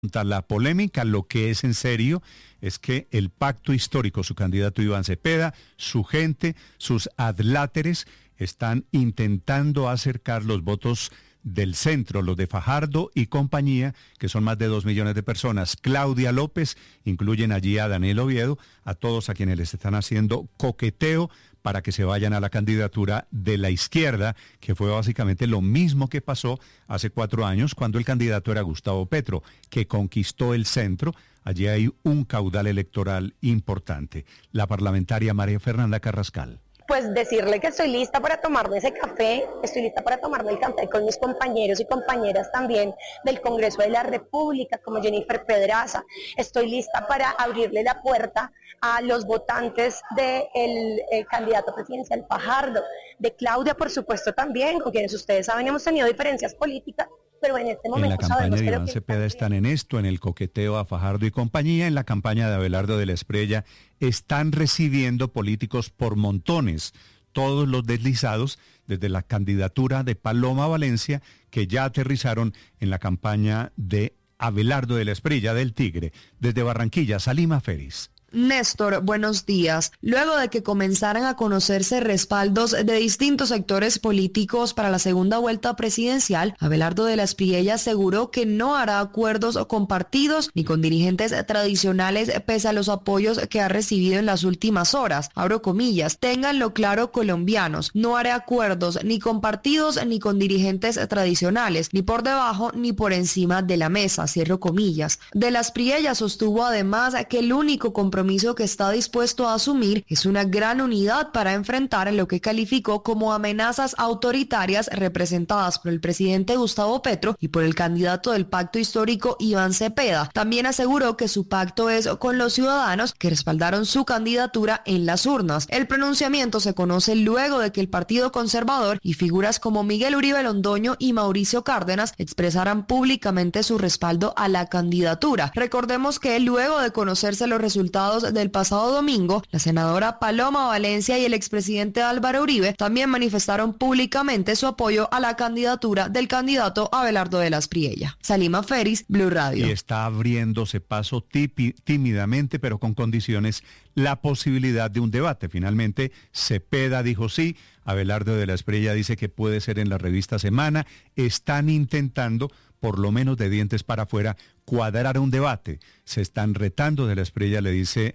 La polémica, lo que es en serio, es que el pacto histórico, su candidato Iván Cepeda, su gente, sus adláteres, están intentando acercar los votos del centro, los de Fajardo y compañía, que son más de 2 millones de personas. Claudia López, incluyen allí a Daniel Oviedo, a todos a quienes les están haciendo coqueteo para que se vayan a la candidatura de la izquierda, que fue básicamente lo mismo que pasó hace 4 años cuando el candidato era Gustavo Petro, que conquistó el centro. Allí hay un caudal electoral importante. La parlamentaria María Fernanda Carrascal. Pues decirle que estoy lista para tomarme ese café, estoy lista para tomarme el café con mis compañeros y compañeras también del Congreso de la República, como Jennifer Pedraza. Estoy lista para abrirle la puerta a los votantes del candidato presidencial Fajardo, de Claudia, por supuesto, también, con quienes ustedes saben hemos tenido diferencias políticas, pero en este momento en la campaña de Iván Cepeda están en esto, en el coqueteo a Fajardo y compañía. En la campaña de Abelardo de la Espriella están recibiendo políticos por montones, todos los deslizados desde la candidatura de Paloma Valencia, que ya aterrizaron en la campaña de Abelardo de la Espriella del Tigre. Desde Barranquilla, Salima Feris. Néstor, buenos días. Luego de que comenzaran a conocerse respaldos de distintos sectores políticos para la segunda vuelta presidencial, Abelardo de la Espriella aseguró que no hará acuerdos con partidos ni con dirigentes tradicionales pese a los apoyos que ha recibido en las últimas horas. Abro comillas, ténganlo claro colombianos, no haré acuerdos ni con partidos ni con dirigentes tradicionales, ni por debajo ni por encima de la mesa, cierro comillas. De la Espriella sostuvo además que el único compromiso que está dispuesto a asumir es una gran unidad para enfrentar lo que calificó como amenazas autoritarias representadas por el presidente Gustavo Petro y por el candidato del pacto histórico Iván Cepeda. También aseguró que su pacto es con los ciudadanos que respaldaron su candidatura en las urnas. El pronunciamiento se conoce luego de que el Partido Conservador y figuras como Miguel Uribe Londoño y Mauricio Cárdenas expresaran públicamente su respaldo a la candidatura. Recordemos que luego de conocerse los resultados del pasado domingo, la senadora Paloma Valencia y el expresidente Álvaro Uribe también manifestaron públicamente su apoyo a la candidatura del candidato Abelardo de la Espriella. Salima Feris, Blue Radio. Y está abriéndose paso tímidamente, pero con condiciones, la posibilidad de un debate. Finalmente, Cepeda dijo sí, Abelardo de la Espriella dice que puede ser en la revista Semana. Están intentando, por lo menos de dientes para afuera, cuadrar un debate. Se están retando. De la Espriella le dice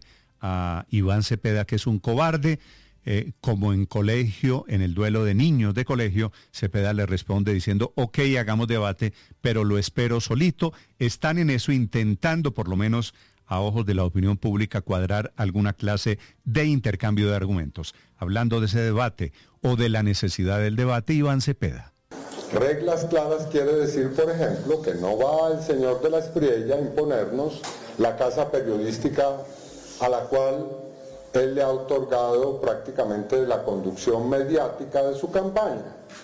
a Iván Cepeda que es un cobarde. Como en colegio, en el duelo de niños de colegio, Cepeda le responde diciendo, ok, hagamos debate, pero lo espero solito. Están en eso intentando, por lo menos a ojos de la opinión pública, cuadrar alguna clase de intercambio de argumentos. Hablando de ese debate o de la necesidad del debate, Iván Cepeda. Reglas claras quiere decir, por ejemplo, que no va el señor de la Espriella a imponernos la casa periodística a la cual él le ha otorgado prácticamente la conducción mediática de su campaña.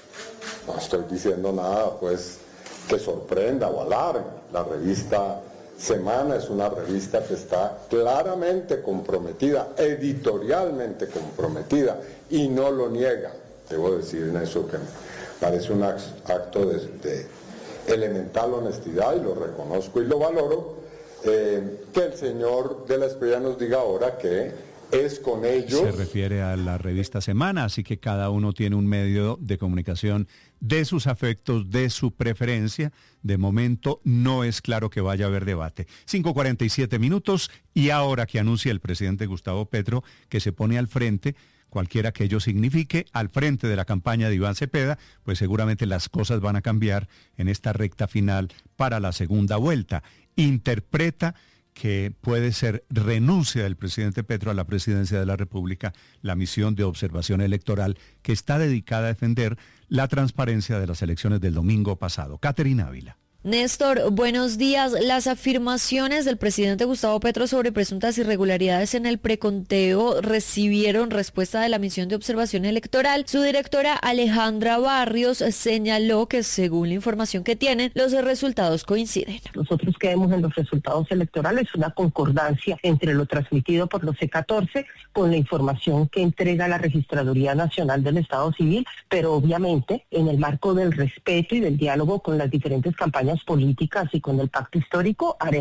No estoy diciendo nada, pues, que sorprenda o alarme. La revista Semana es una revista que está claramente comprometida, editorialmente comprometida, y no lo niega. Debo decir en eso que parece un acto de elemental honestidad, y lo reconozco y lo valoro, que el señor de la Espriella nos diga ahora que es con ellos. Se refiere a la revista Semana, así que cada uno tiene un medio de comunicación de sus afectos, de su preferencia. De momento no es claro que vaya a haber debate. 5:47 minutos, y ahora que anuncia el presidente Gustavo Petro que se pone al frente, cualquiera que ello signifique, al frente de la campaña de Iván Cepeda, pues seguramente las cosas van a cambiar en esta recta final para la segunda vuelta. Interpreta que puede ser renuncia del presidente Petro a la presidencia de la República, la misión de observación electoral que está dedicada a defender la transparencia de las elecciones del domingo pasado. Caterina Ávila. Néstor, buenos días. Las afirmaciones del presidente Gustavo Petro sobre presuntas irregularidades en el preconteo recibieron respuesta de la misión de observación electoral. Su directora Alejandra Barrios señaló que, según la información que tienen, los resultados coinciden. Nosotros creemos en los resultados electorales, una concordancia entre lo transmitido por los C14 con la información que entrega la Registraduría Nacional del Estado Civil, pero obviamente en el marco del respeto y del diálogo con las diferentes campañas políticas y con el pacto histórico, haremos